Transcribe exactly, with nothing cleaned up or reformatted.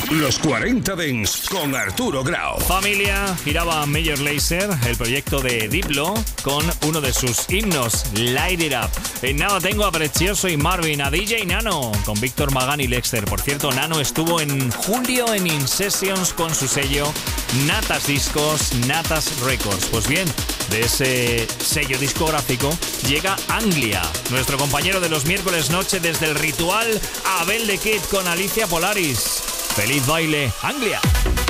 Los cuarenta Dance con Arturo Grau. Familia, giraba Major Lazer, el proyecto de Diplo, con uno de sus himnos, Light It Up. En nada tengo a Precioso y Marvin, a D J Nano, con Víctor Magán y Lexter. Por cierto, Nano estuvo en julio en In Sessions con su sello Natas Discos, Natas Records. Pues bien, de ese sello discográfico llega Anglia, nuestro compañero de los miércoles noche desde el Ritual, Abel de Kid con Alicia Polaris. ¡Feliz baile, Anglia!